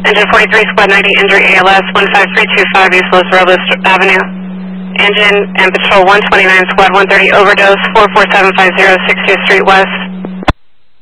Engine 43, Squad 90, injury ALS, 15325 East Los Robles Avenue. Engine and Patrol 129, Squad 130, overdose, 44750, 60th Street West.